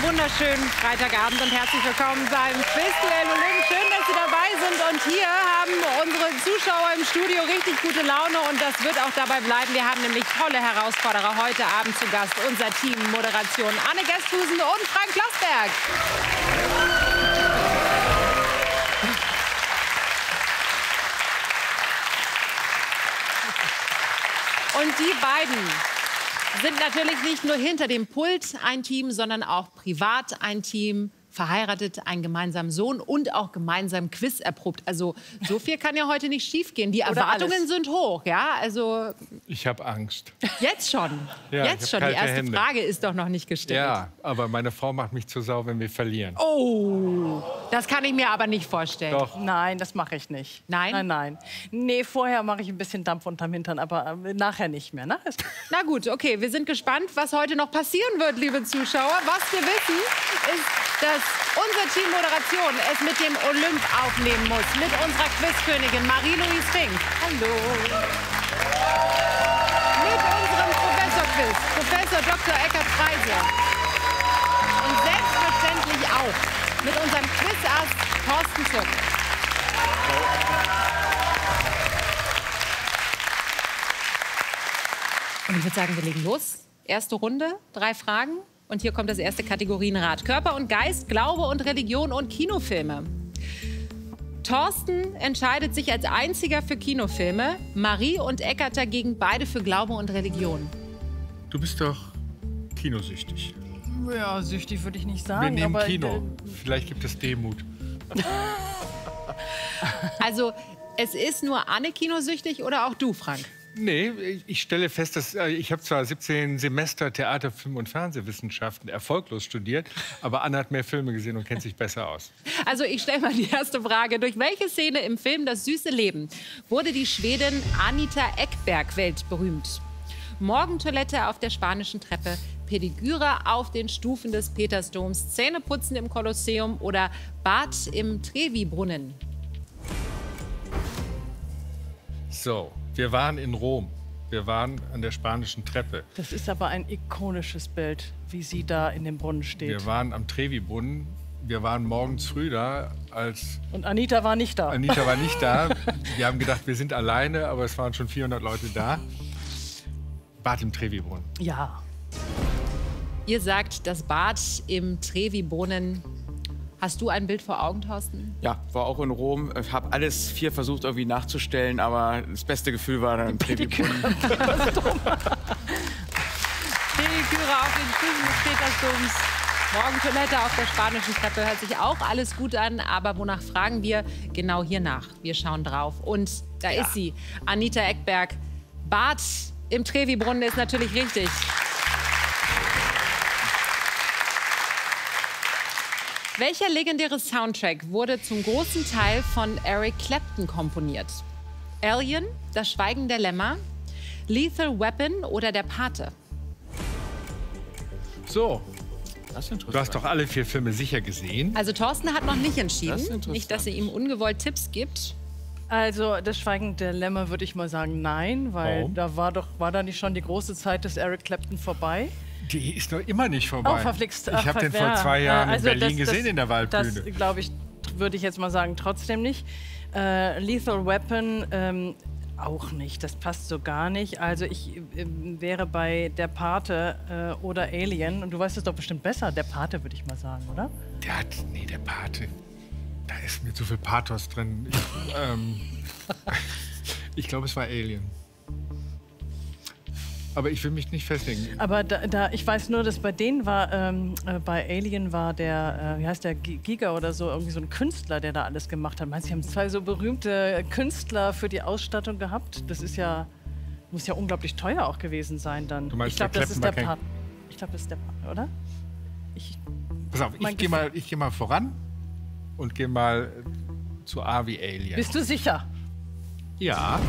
wunderschönen Freitagabend und herzlich willkommen beim Quizduell Olymp. Schön, dass Sie dabei sind. Und hier haben unsere Zuschauer im Studio richtig gute Laune und das wird auch dabei bleiben. Wir haben nämlich tolle Herausforderer heute Abend zu Gast. Unser Team Moderation Anne Gesthusen und Frank Plasberg. Und die beiden sind natürlich nicht nur hinter dem Pult ein Team, sondern auch privat ein Team, verheiratet, einen gemeinsamen Sohn und auch gemeinsam Quiz erprobt. Also so viel kann ja heute nicht schiefgehen. Die Erwartungen sind hoch, ja? Also ich habe Angst. Jetzt schon? Ja, jetzt schon? Die erste Hände. Frage ist doch noch nicht gestellt. Ja, aber meine Frau macht mich zur Sau, wenn wir verlieren. Oh, das kann ich mir aber nicht vorstellen. Doch. Nein, das mache ich nicht. Nein? Nein, nein. Nee, vorher mache ich ein bisschen Dampf unterm Hintern, aber nachher nicht mehr. Ne? Na gut, okay, wir sind gespannt, was heute noch passieren wird, liebe Zuschauer. Was wir wissen, ist, dass unser Team Moderation es mit dem Olymp aufnehmen muss. Mit unserer Quizkönigin Marie-Louise Fink. Hallo. Mit unserem Professor-Quiz, Professor Dr. Eckhard Freise. Und selbstverständlich auch mit unserem Quizass Thorsten Zuck. Und ich würde sagen, wir legen los. Erste Runde, 3 Fragen. Und hier kommt das erste Kategorienrad. Körper und Geist, Glaube und Religion und Kinofilme. Thorsten entscheidet sich als einziger für Kinofilme. Marie und Eckhard dagegen beide für Glaube und Religion. Du bist doch kinosüchtig. Ja, süchtig würde ich nicht sagen. Wir nehmen aber, Kino. Vielleicht gibt es Demut. Also, es ist nur Anne kinosüchtig oder auch du, Frank? Nee, ich stelle fest, dass ich habe zwar 17 Semester Theater, Film und Fernsehwissenschaften erfolglos studiert, aber Anne hat mehr Filme gesehen und kennt sich besser aus. Also ich stelle mal die erste Frage. Durch welche Szene im Film Das süße Leben wurde die Schwedin Anita Ekberg weltberühmt? Morgentoilette auf der spanischen Treppe, Pediküre auf den Stufen des Petersdoms, Zähneputzen im Kolosseum oder Bad im Trevi-Brunnen? So, wir waren in Rom. Wir waren an der spanischen Treppe. Das ist aber ein ikonisches Bild, wie sie da in dem Brunnen steht. Wir waren am Trevi-Brunnen. Wir waren morgens früh da, als... Und Anita war nicht da. Anita war nicht da. Wir haben gedacht, wir sind alleine, aber es waren schon 400 Leute da. Bad im Trevi-Brunnen. Ja. Ihr sagt, das Bad im Trevi-Brunnen. Hast du ein Bild vor Augen, Thorsten? Ja, war auch in Rom. Ich habe alles 4 versucht irgendwie nachzustellen, aber das beste Gefühl war dann im Trevi-Brunnen. Pediküre auf den Stufen des Petersdoms. Morgentoilette auf der spanischen Treppe hört sich auch alles gut an, aber wonach fragen wir? Genau hier nach. Wir schauen drauf. Und da ist sie, Anita Ekberg. Bad im Trevi-Brunnen ist natürlich richtig. Welcher legendäre Soundtrack wurde zum großen Teil von Eric Clapton komponiert? Alien, Das Schweigen der Lämmer, Lethal Weapon oder Der Pate? So, Das ist interessant. du hast doch alle 4 Filme sicher gesehen. Also Thorsten hat noch nicht Das ist entschieden. interessant. Nicht, dass ihr ihm ungewollt Tipps gibt. Also, das Schweigen der Lämmer würde ich mal sagen, nein, weil Warum? war da nicht schon die große Zeit des Eric Clapton vorbei? Die ist noch immer nicht vorbei. Oh, verflixt. Ich habe den vor 2 Jahren in Berlin gesehen in der Waldbühne. Das, glaube ich, würde ich jetzt mal sagen, trotzdem nicht. Lethal Weapon auch nicht. Das passt so gar nicht. Also ich wäre bei Der Pate oder Alien. Und du weißt es doch bestimmt besser. Der Pate, würde ich mal sagen, oder? Der Pate. Da ist mir zu viel Pathos drin. Ich glaube, es war Alien. Aber ich will mich nicht festlegen. Aber ich weiß nur, dass bei denen war, bei Alien war der, wie heißt der, Giga oder so, irgendwie so ein Künstler, der da alles gemacht hat. Meinst du, sie haben 2 so berühmte Künstler für die Ausstattung gehabt? Das ist ja, muss ja unglaublich teuer auch gewesen sein dann. Du meinst, ich glaube, der das ist der Clapton war Part. Ich glaube, das ist der Part, oder? Pass auf, ich geh mal voran und gehe mal zu A wie Alien. Bist du sicher? Ja.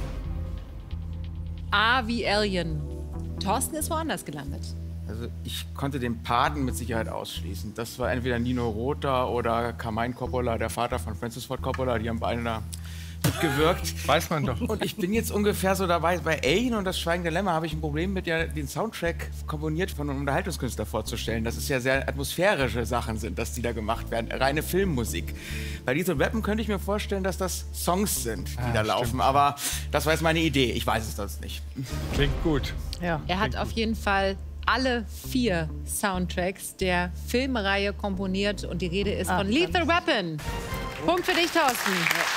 A wie Alien. Thorsten ist woanders gelandet. Also ich konnte den Paten mit Sicherheit ausschließen. Das war entweder Nino Rota oder Carmine Coppola, der Vater von Francis Ford Coppola. Die haben beide da mitgewirkt. Weiß man doch. Und ich bin jetzt ungefähr so dabei, bei Alien und das Schweigen der Lämmer habe ich ein Problem mit, den Soundtrack komponiert von einem Unterhaltungskünstler vorzustellen. Dass es ja sehr atmosphärische Sachen sind, dass die da gemacht werden, reine Filmmusik. Bei Lethal Weapon könnte ich mir vorstellen, dass das Songs sind, die da laufen. Stimmt. Aber das war jetzt meine Idee, ich weiß es sonst nicht. Klingt gut. Ja. Er hat auf jeden Fall alle 4 Soundtracks der Filmreihe komponiert und die Rede ist von Lethal Weapon. Punkt für dich, Thorsten.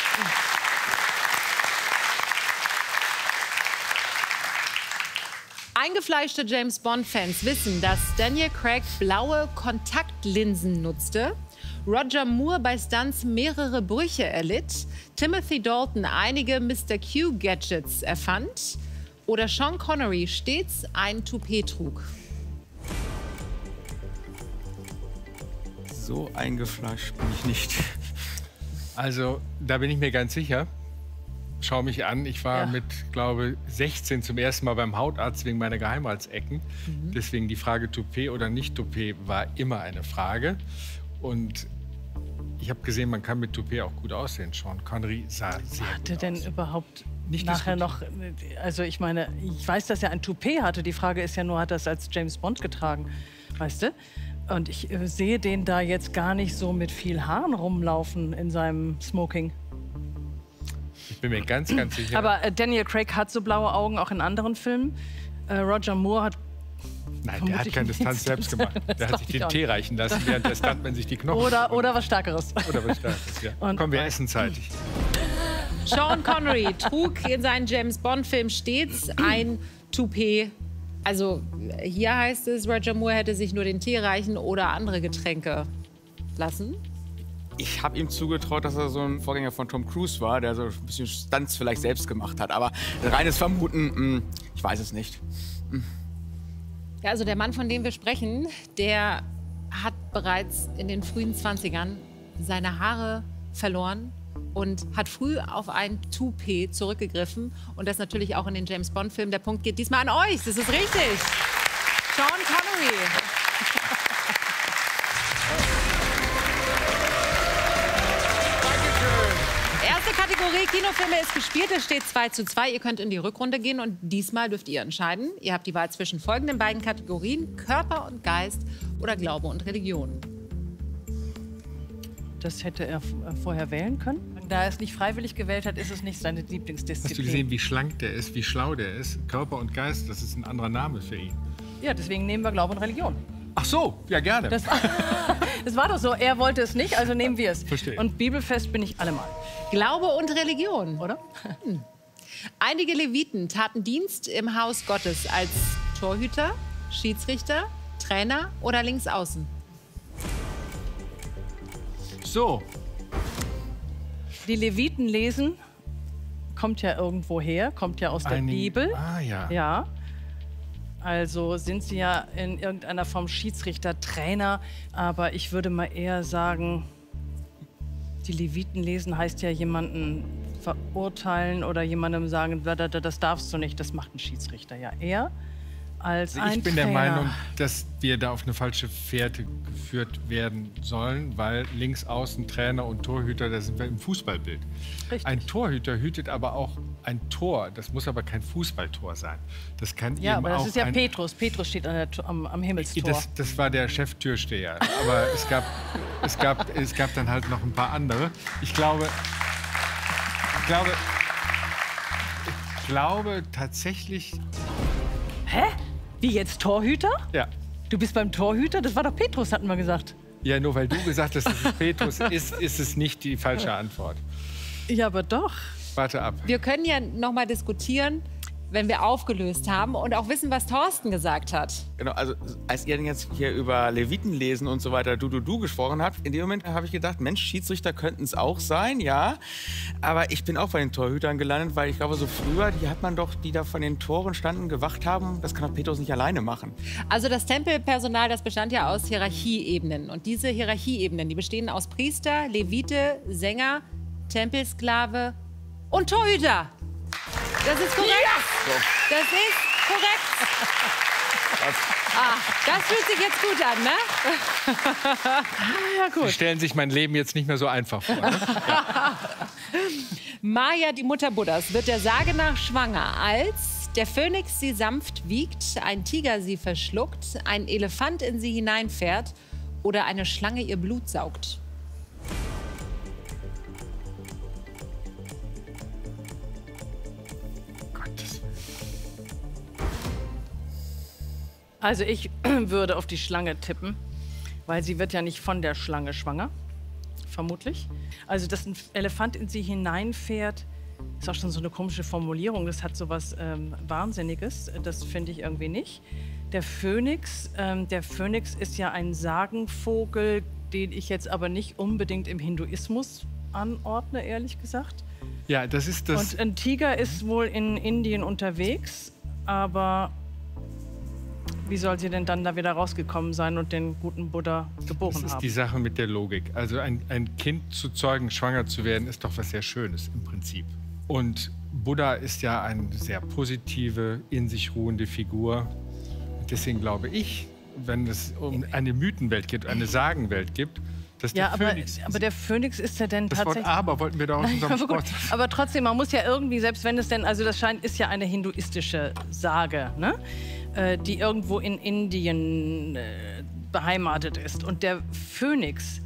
Eingefleischte James-Bond-Fans wissen, dass Daniel Craig blaue Kontaktlinsen nutzte, Roger Moore bei Stunts mehrere Brüche erlitt, Timothy Dalton einige Mr. Q-Gadgets erfand oder Sean Connery stets ein Toupet trug. So eingefleischt bin ich nicht. Also, da bin ich mir ganz sicher. Schau mich an, ich war mit, glaube 16 zum ersten Mal beim Hautarzt wegen meiner Geheimratsecken. Deswegen die Frage Toupet oder nicht Toupet war immer eine Frage. Und ich habe gesehen, man kann mit Toupet auch gut aussehen. Sean Connery sah sehr gut Hatte denn aus. überhaupt Nicht nachher diskutiert. noch, also ich meine, ich weiß, dass er ein Toupet hatte. Die Frage ist ja nur, hat er es als James Bond getragen, weißt du? Und ich sehe den da jetzt gar nicht so mit viel Haaren rumlaufen in seinem Smoking. Ich bin mir ganz, ganz sicher. Aber Daniel Craig hat so blaue Augen auch in anderen Filmen. Roger Moore hat Nein, der hat keine Stunts selbst gemacht. Der hat sich den Tee reichen lassen, während der Stuntman sich die Knochen... oder was Stärkeres. Oder was Stärkeres, ja. Und- Komm, wir essen zeitig. Sean Connery trug in seinen James-Bond-Filmen stets ein Toupet. Also hier heißt es, Roger Moore hätte sich nur den Tee reichen oder andere Getränke lassen. Ich habe ihm zugetraut, dass er so ein Vorgänger von Tom Cruise war, der so ein bisschen Stunts vielleicht selbst gemacht hat. Aber reines Vermuten, ich weiß es nicht. Ja, also der Mann, von dem wir sprechen, der hat bereits in den frühen 20ern seine Haare verloren und hat früh auf ein Toupet zurückgegriffen. Und das natürlich auch in den James-Bond-Filmen. Der Punkt geht diesmal an euch. Das ist richtig. Sean Connery. Erste Kategorie Kinofilme ist gespielt. Es steht 2:2. Ihr könnt in die Rückrunde gehen und diesmal dürft ihr entscheiden. Ihr habt die Wahl zwischen folgenden beiden Kategorien: Körper und Geist oder Glaube und Religion. Das hätte er vorher wählen können. Da er es nicht freiwillig gewählt hat, ist es nicht seine Lieblingsdisziplin. Hast du gesehen, wie schlank der ist, wie schlau der ist? Körper und Geist, das ist ein anderer Name für ihn. Ja, deswegen nehmen wir Glaube und Religion. Ach so, ja gerne. Das war doch so. Er wollte es nicht, also nehmen wir es. Verstehe. Und bibelfest bin ich allemal, Glaube und Religion. oder? Einige Leviten taten Dienst im Haus Gottes als Torhüter, Schiedsrichter, Trainer oder Linksaußen. So, Die Leviten lesen, kommt ja irgendwo her, kommt ja aus der Bibel. Ah ja. Ja. Also sind sie ja in irgendeiner Form Schiedsrichter, Trainer. Aber ich würde mal eher sagen, die Leviten lesen heißt ja jemanden verurteilen oder jemandem sagen, das darfst du nicht, das macht ein Schiedsrichter ja eher als ein Ich bin der Trainer. Meinung, dass wir da auf eine falsche Fährte geführt werden sollen, weil links außen Trainer und Torhüter, da sind wir im Fußballbild. Richtig. Ein Torhüter hütet aber auch ein Tor. Das muss aber kein Fußballtor sein. Das kann Ja, eben aber das auch ist ja ein, Petrus. Petrus steht am Himmelstor. Das war der Cheftürsteher. Aber es gab dann halt noch ein paar andere. Ich glaube tatsächlich, Hä? Wie jetzt Torhüter? ja. Du bist beim Torhüter? Das war doch Petrus, hatten wir gesagt. Ja, nur weil du gesagt hast, dass es Petrus ist, ist es nicht die falsche Antwort. Ja, aber doch. Warte ab. Wir können ja noch mal diskutieren, wenn wir aufgelöst haben und auch wissen, was Thorsten gesagt hat. Genau, also als ihr jetzt hier über Leviten lesen und so weiter, du gesprochen habt, in dem Moment habe ich gedacht, Mensch, Schiedsrichter könnten es auch sein, ja. Aber ich bin auch bei den Torhütern gelandet, weil ich glaube, so früher, die hat man doch, die da von den Toren standen, gewacht haben, das kann doch Petrus nicht alleine machen. Also das Tempelpersonal, das bestand ja aus Hierarchieebenen. Und diese Hierarchieebenen, die bestehen aus Priester, Levite, Sänger, Tempelsklave und Torhüter. Das ist korrekt. So. Das ist korrekt. Das fühlt sich jetzt gut an, ne? Ja, gut. Sie stellen sich mein Leben jetzt nicht mehr so einfach vor. Ne? Maya, die Mutter Buddhas, wird der Sage nach schwanger, als der Phönix sie sanft wiegt, ein Tiger sie verschluckt, ein Elefant in sie hineinfährt oder eine Schlange ihr Blut saugt. Also ich würde auf die Schlange tippen, weil sie wird ja nicht von der Schlange schwanger, vermutlich. Also dass ein Elefant in sie hineinfährt, ist auch schon so eine komische Formulierung. Das hat so was Wahnsinniges. Das finde ich irgendwie nicht. Der Phönix ist ja ein Sagenvogel, den ich jetzt aber nicht unbedingt im Hinduismus anordne, ehrlich gesagt. Ja, das ist das. Und ein Tiger ist wohl in Indien unterwegs, aber wie soll sie denn dann da wieder rausgekommen sein und den guten Buddha geboren haben? Das ist die Sache mit der Logik. Also ein Kind zu zeugen, schwanger zu werden, ist doch was sehr Schönes im Prinzip. Und Buddha ist ja eine sehr positive, in sich ruhende Figur. Und deswegen glaube ich, wenn es um eine Mythenwelt geht, eine Sagenwelt gibt, dass der Phönix... Aber der Phönix ist ja denn das tatsächlich... Wort aber wollten wir da aus unserem Sport... Aber trotzdem, man muss ja irgendwie, selbst wenn es denn... Also das ist ja eine hinduistische Sage, ne? Die irgendwo in Indien beheimatet ist. Und der Phönix,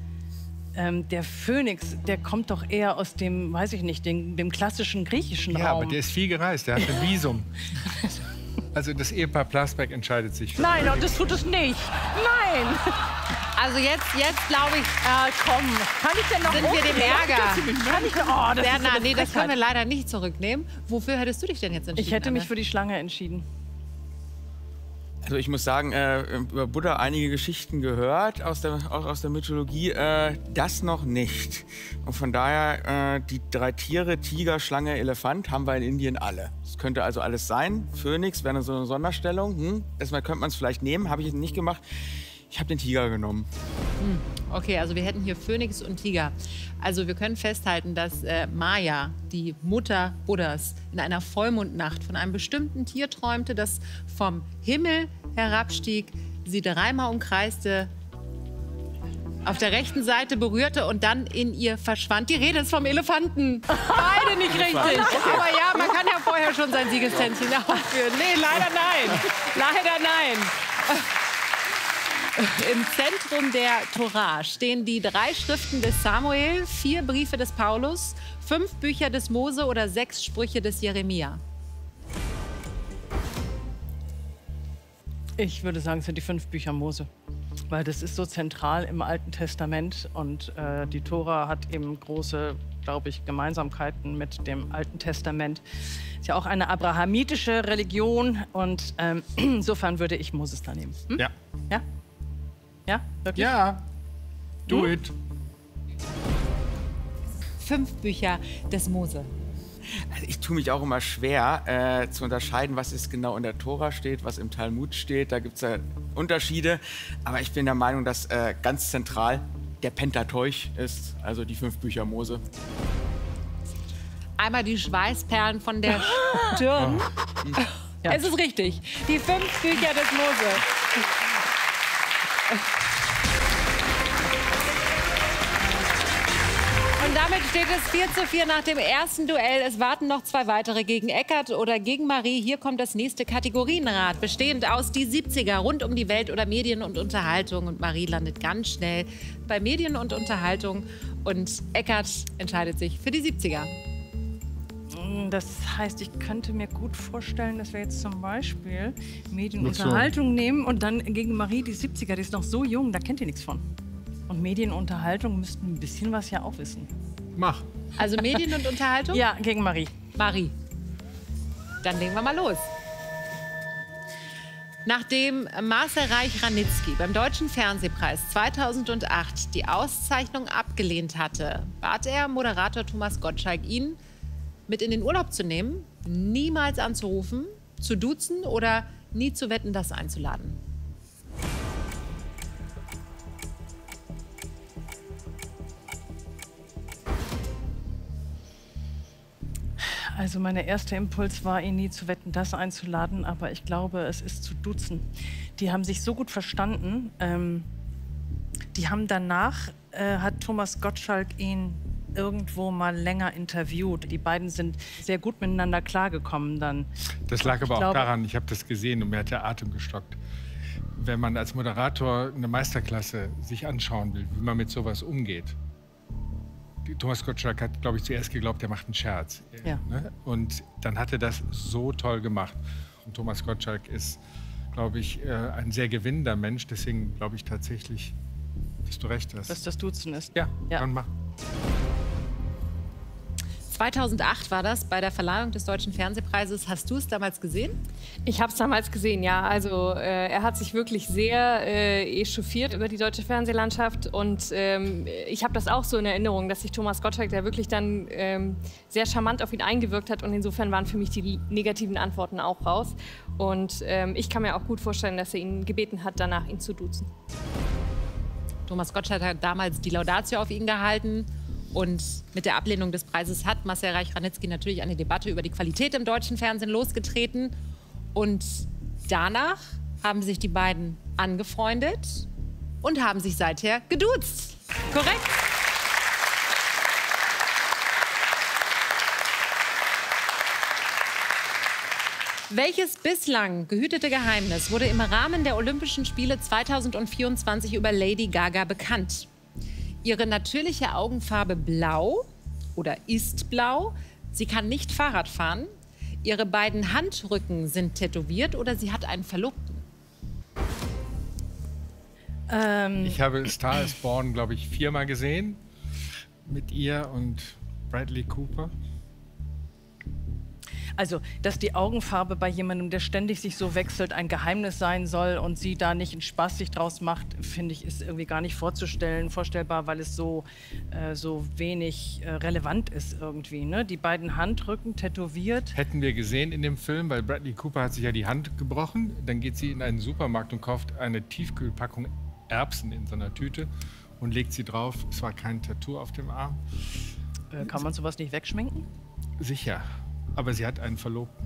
der kommt doch eher aus dem, weiß ich nicht, dem klassischen griechischen Raum. Ja, aber der ist viel gereist, der hat ein Visum. Also das Ehepaar Plasberg entscheidet sich für... Nein, das tut es nicht. Nein. Also jetzt glaube ich, Komm, kann ich denn noch... sind wir dem Ärger. Kann ich, oh, das Berna, ist nee, das können wir Frechheit. leider nicht zurücknehmen. Wofür hättest du dich denn jetzt entschieden? Ich hätte mich Anne? für die Schlange entschieden. Also ich muss sagen, über Buddha einige Geschichten gehört, auch aus der Mythologie, das noch nicht. Und von daher, die 3 Tiere, Tiger, Schlange, Elefant, haben wir in Indien alle. Das könnte also alles sein. Phönix wäre so eine Sonderstellung. Erstmal könnte man es vielleicht nehmen, habe ich nicht gemacht. Ich habe den Tiger genommen. Okay, also wir hätten hier Phönix und Tiger. Also wir können festhalten, dass Maya, die Mutter Buddhas, in einer Vollmondnacht von einem bestimmten Tier träumte, das vom Himmel herabstieg, sie 3-mal umkreiste, auf der rechten Seite berührte und dann in ihr verschwand. Die Rede ist vom Elefanten. Beide nicht richtig. Aber ja, man kann ja vorher schon sein Siegestänzchen aufführen. Nee, leider nein. Leider nein. Im Zentrum der Tora stehen die 3 Schriften des Samuel, 4 Briefe des Paulus, 5 Bücher des Mose oder 6 Sprüche des Jeremia. Ich würde sagen, es sind die 5 Bücher Mose. Weil das ist so zentral im Alten Testament und die Tora hat eben große, glaube ich, Gemeinsamkeiten mit dem Alten Testament. Ist ja auch eine abrahamitische Religion und insofern würde ich Moses da nehmen. Hm? Ja. Ja? Ja? Wirklich? Ja. Do it. 5 Bücher des Mose. Also ich tue mich auch immer schwer zu unterscheiden, was ist genau in der Tora steht, was im Talmud steht. Da gibt es ja Unterschiede. Aber ich bin der Meinung, dass ganz zentral der Pentateuch ist, also die 5 Bücher Mose. Einmal die Schweißperlen von der Stirn. Ja. Es ist richtig. Die 5 Bücher des Mose. Und damit steht es 4:4 nach dem ersten Duell. Es warten noch 2 weitere gegen Eckart oder gegen Marie. Hier kommt das nächste Kategorienrad, bestehend aus die 70er, rund um die Welt oder Medien und Unterhaltung. Und Marie landet ganz schnell bei Medien und Unterhaltung. Und Eckart entscheidet sich für die 70er. Das heißt, ich könnte mir gut vorstellen, dass wir jetzt zum Beispiel Medienunterhaltung nehmen und dann gegen Marie, die 70er, die ist noch so jung, da kennt ihr nichts von. Und Medienunterhaltung müssten ein bisschen was ja auch wissen. Mach. Also Medien und Unterhaltung? Ja, gegen Marie. Marie. Dann legen wir mal los. Nachdem Marcel Reich-Ranitzky beim Deutschen Fernsehpreis 2008 die Auszeichnung abgelehnt hatte, bat er Moderator Thomas Gottschalk, ihn mit in den Urlaub zu nehmen, niemals anzurufen, zu duzen oder nie zu Wetten, das einzuladen. Also mein erster Impuls war, ihn nie zu Wetten, das einzuladen, aber ich glaube, es ist zu duzen. Die haben sich so gut verstanden. Die haben danach, hat Thomas Gottschalk ihn irgendwo mal länger interviewt. Die beiden sind sehr gut miteinander klargekommen dann. Das lag aber auch daran, ich habe das gesehen und mir hat der Atem gestockt. Wenn man als Moderator eine Meisterklasse sich anschauen will, wie man mit sowas umgeht. Thomas Gottschalk hat, glaube ich, zuerst geglaubt, er macht einen Scherz. Ja. Ne? Und dann hat er das so toll gemacht. Und Thomas Gottschalk ist, glaube ich, ein sehr gewinnender Mensch. Deswegen glaube ich tatsächlich, dass du recht hast. Dass das Duzen ist. Ja, ja. Dann mach. 2008 war das bei der Verleihung des Deutschen Fernsehpreises. Hast du es damals gesehen? Ich habe es damals gesehen, ja. Also er hat sich wirklich sehr echauffiert über die deutsche Fernsehlandschaft und ich habe das auch so in Erinnerung, dass sich Thomas Gottschalk da wirklich dann sehr charmant auf ihn eingewirkt hat und insofern waren für mich die negativen Antworten auch raus. Und ich kann mir auch gut vorstellen, dass er ihn gebeten hat, danach ihn zu duzen. Thomas Gottschalk hat damals die Laudatio auf ihn gehalten. Und mit der Ablehnung des Preises hat Marcel Reich-Ranitzky natürlich eine Debatte über die Qualität im deutschen Fernsehen losgetreten. Und danach haben sich die beiden angefreundet und haben sich seither geduzt. Korrekt? Welches bislang gehütete Geheimnis wurde im Rahmen der Olympischen Spiele 2024 über Lady Gaga bekannt? Ihre natürliche Augenfarbe blau oder ist blau. Sie kann nicht Fahrrad fahren. Ihre beiden Handrücken sind tätowiert oder sie hat einen Verlobten. Ich habe Star is Born, glaube ich, 4-mal gesehen. Mit ihr und Bradley Cooper. Also, dass die Augenfarbe bei jemandem, der ständig sich so wechselt, ein Geheimnis sein soll und sie da nicht einen Spaß sich draus macht, finde ich, ist irgendwie gar nicht vorstellbar, weil es so wenig relevant ist irgendwie. Ne? Die beiden Handrücken tätowiert. Hätten wir gesehen in dem Film, weil Bradley Cooper hat sich ja die Hand gebrochen. Dann geht sie in einen Supermarkt und kauft eine Tiefkühlpackung Erbsen in so einer Tüte und legt sie drauf. Es war kein Tattoo auf dem Arm. Kann man sowas nicht wegschminken? Sicher. Aber sie hat einen Verlobten.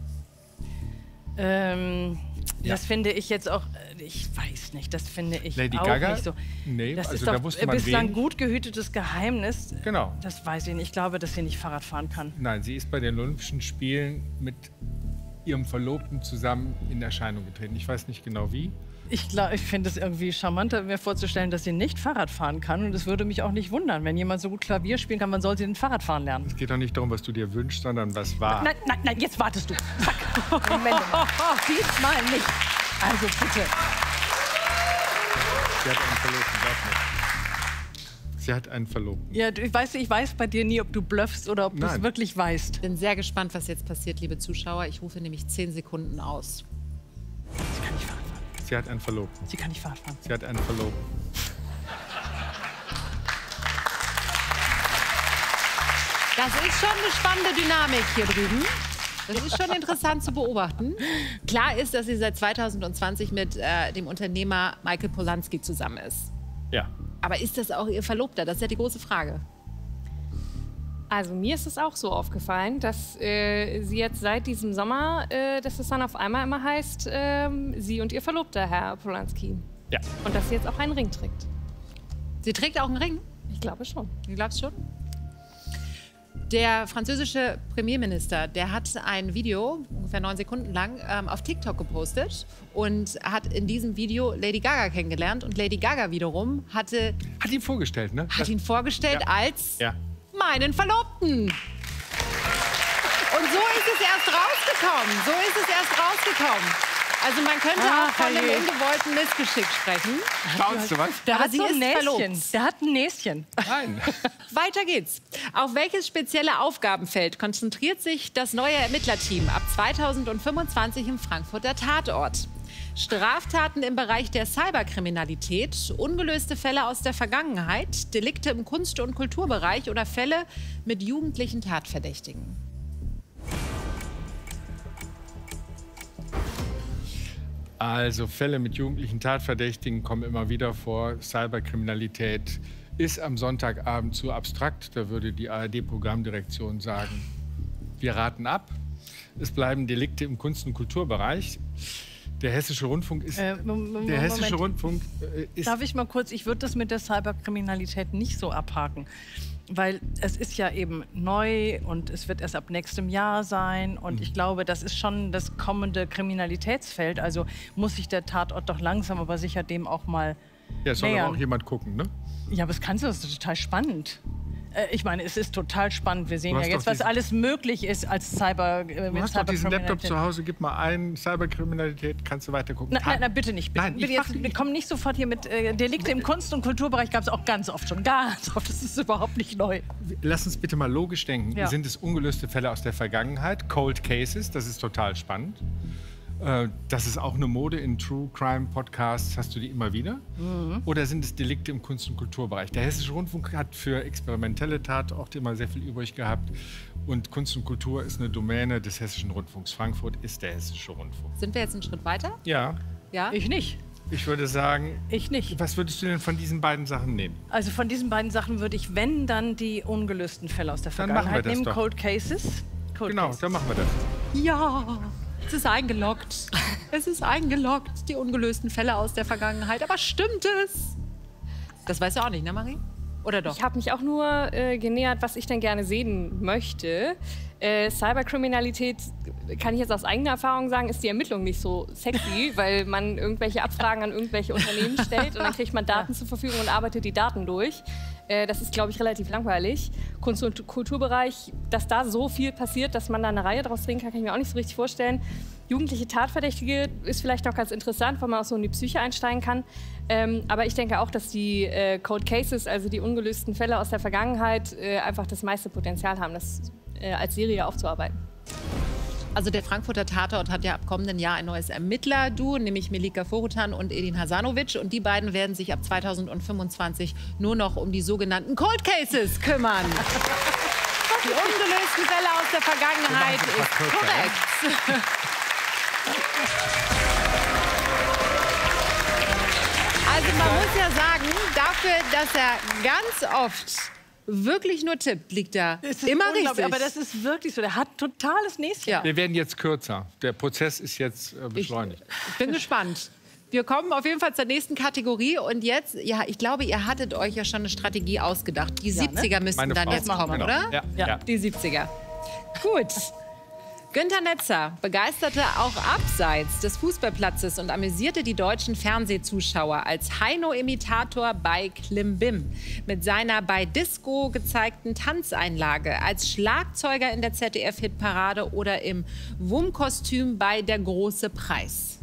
Das finde ich jetzt auch, ich weiß nicht, das finde ich Lady auch Gaga? nicht so. Nee, das also ist da doch wusste man bislang wen. gut gehütetes Geheimnis. Genau. Das weiß ich nicht. Ich glaube, dass sie nicht Fahrrad fahren kann. Nein, sie ist bei den Olympischen Spielen mit ihrem Verlobten zusammen in Erscheinung getreten. Ich weiß nicht genau wie. Ich finde es irgendwie charmanter, mir vorzustellen, dass sie nicht Fahrrad fahren kann. Und es würde mich auch nicht wundern, wenn jemand so gut Klavier spielen kann, man soll sie den Fahrradfahren lernen. Es geht doch nicht darum, was du dir wünschst, sondern was war. Nein, jetzt wartest du. Zack. Moment mal. Diesmal nicht. Also bitte. Sie hat einen Verlobten, sag mal. Sie hat einen Verlobten. Ja, ich weiß bei dir nie, ob du bluffst oder ob du es wirklich weißt. Ich bin sehr gespannt, was jetzt passiert, liebe Zuschauer. Ich rufe nämlich 10 Sekunden aus. Sie kann nicht Fahrrad fahren. Sie hat einen Verlobten. Sie kann nicht Fahrrad fahren. Sie hat einen Verlobten. Das ist schon eine spannende Dynamik hier drüben. Das ist schon interessant zu beobachten. Klar ist, dass sie seit 2020 mit dem Unternehmer Michael Polanski zusammen ist. Ja. Aber ist das auch ihr Verlobter? Das ist ja die große Frage. Also mir ist es auch so aufgefallen, dass sie jetzt seit diesem Sommer, dass es dann auf einmal immer heißt, sie und ihr Verlobter, Herr Polanski. Ja. Und dass sie jetzt auch einen Ring trägt. Sie trägt auch einen Ring? Ich glaube schon. Du glaubst schon? Der französische Premierminister, der hat ein Video, ungefähr 9 Sekunden lang, auf TikTok gepostet und hat in diesem Video Lady Gaga kennengelernt. Und Lady Gaga wiederum hat ihn vorgestellt, ne? Hat ihn vorgestellt als meinen Verlobten. Und so ist es erst rausgekommen. Also man könnte auch von einem ungewollten Missgeschick sprechen. Staunst du was? Der hat sie so ein ist Näschen. verlobt. Der hat ein Näschen. Nein. Weiter geht's. Auf welches spezielle Aufgabenfeld konzentriert sich das neue Ermittlerteam ab 2025 im Frankfurter Tatort? Straftaten im Bereich der Cyberkriminalität, ungelöste Fälle aus der Vergangenheit, Delikte im Kunst- und Kulturbereich oder Fälle mit jugendlichen Tatverdächtigen? Also Fälle mit jugendlichen Tatverdächtigen kommen immer wieder vor. Cyberkriminalität ist am Sonntagabend zu abstrakt. Da würde die ARD-Programmdirektion sagen, wir raten ab. Es bleiben Delikte im Kunst- und Kulturbereich. Der Hessische Rundfunk ist. Der Hessische Rundfunk ist. Darf ich mal kurz, ich würde das mit der Cyberkriminalität nicht so abhaken. Weil es ist ja eben neu und es wird erst ab nächstem Jahr sein. Und ich glaube, das ist schon das kommende Kriminalitätsfeld. Also muss sich der Tatort doch langsam, aber sicher dem auch mal Ja, soll nähern. aber auch jemand gucken, ne? Ja, aber das ist total spannend. Ich meine, es ist total spannend. Wir sehen Du ja hast jetzt, doch was alles möglich ist als Du hast doch diesen Laptop Cyberkriminalität. zu Hause, gib mal ein, Cyberkriminalität, kannst du weiter gucken. Nein, bitte nicht. Bitte, Nein, bitte ich jetzt, mach- wir kommen nicht sofort hier mit Delikte im Kunst- und Kulturbereich. Gab es auch ganz oft schon. Ganz oft. Das ist überhaupt nicht neu. Lass uns bitte mal logisch denken. Ja. Sind es ungelöste Fälle aus der Vergangenheit? Cold Cases, das ist total spannend. Das ist auch eine Mode in True Crime Podcasts. Hast du die immer wieder? Oder sind es Delikte im Kunst- und Kulturbereich? Der Hessische Rundfunk hat für experimentelle Tatorte immer sehr viel übrig gehabt. Und Kunst und Kultur ist eine Domäne des Hessischen Rundfunks. Frankfurt ist der Hessische Rundfunk. Sind wir jetzt einen Schritt weiter? Ja, Ja? Ich nicht. ich würde sagen, Ich nicht. was würdest du denn von diesen beiden Sachen nehmen? Also von diesen beiden Sachen würde ich, wenn, dann die ungelösten Fälle aus der Dann machen wir Vergangenheit das nehmen. doch. Cold Cases. Cold Genau, Cases. dann machen wir das. Ja, es ist eingeloggt. Es ist eingeloggt, die ungelösten Fälle aus der Vergangenheit. Aber stimmt es? Das weißt du auch nicht, ne, Marie? Oder doch? Ich habe mich auch nur genähert, was ich denn gerne sehen möchte. Cyberkriminalität, kann ich jetzt aus eigener Erfahrung sagen, ist die Ermittlung nicht so sexy, weil man irgendwelche Abfragen an irgendwelche Unternehmen stellt und dann kriegt man Daten zur Verfügung und arbeitet die Daten durch. Das ist, glaube ich, relativ langweilig. Kunst- und Kulturbereich, dass da so viel passiert, dass man da eine Reihe draus drehen kann, kann ich mir auch nicht so richtig vorstellen. Jugendliche Tatverdächtige ist vielleicht noch ganz interessant, weil man auch so in die Psyche einsteigen kann. Aber ich denke auch, dass die Cold Cases, also die ungelösten Fälle aus der Vergangenheit, einfach das meiste Potenzial haben, das als Serie aufzuarbeiten. Also der Frankfurter Tatort hat ja ab kommenden Jahr ein neues Ermittlerduo, nämlich Melika Forutan und Edin Hasanovic. Und die beiden werden sich ab 2025 nur noch um die sogenannten Cold Cases kümmern. Die ungelösten Fälle aus der Vergangenheit Wir machen ist das mal kürzer, korrekt. Also man muss ja sagen, dafür, dass er ganz oft wirklich nur tippt, liegt er Es ist immer unglaublich, richtig. aber das ist wirklich so. Der hat totales Näschen. Ja. Wir werden jetzt kürzer. Der Prozess ist jetzt beschleunigt. Ich bin gespannt. Wir kommen auf jeden Fall zur nächsten Kategorie. Und jetzt, ja, ich glaube, ihr hattet euch ja schon eine Strategie ausgedacht. Die 70er müssten Meine dann Frau. jetzt kommen, Genau. oder? Ja, Ja. ja. Die 70er. Gut. Günter Netzer begeisterte auch abseits des Fußballplatzes und amüsierte die deutschen Fernsehzuschauer als Heino-Imitator bei Klimbim. Mit seiner bei Disco gezeigten Tanzeinlage, als Schlagzeuger in der ZDF-Hitparade oder im Wumm-Kostüm bei Der große Preis.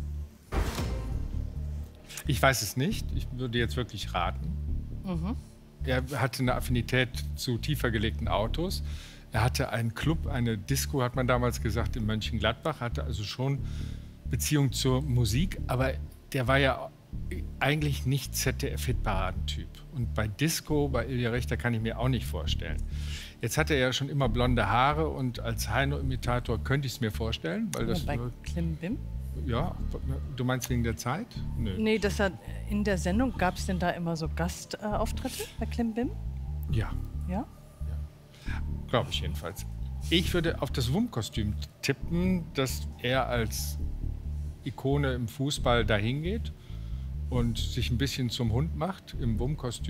Ich weiß es nicht. Ich würde jetzt wirklich raten. Er hatte eine Affinität zu tiefer gelegten Autos. Er hatte einen Club, eine Disco, hat man damals gesagt, in Mönchengladbach. Hatte also schon Beziehung zur Musik. Aber der war ja eigentlich nicht ZDF-Hitparadentyp. Und bei Disco, bei Ilja Richter, kann ich mir auch nicht vorstellen. Jetzt hatte er ja schon immer blonde Haare und als Heino-Imitator könnte ich es mir vorstellen. Weil das, Bei Klimbim? ja, du meinst wegen der Zeit? Nö. Nee, das hat, in der Sendung gab es denn da immer so Gastauftritte bei Klimbim? Ja. Ja? Glaube ich jedenfalls. Ich würde auf das Wumm-Kostüm tippen, dass er als Ikone im Fußball dahin geht und sich ein bisschen zum Hund macht im Wumm-Kostüm.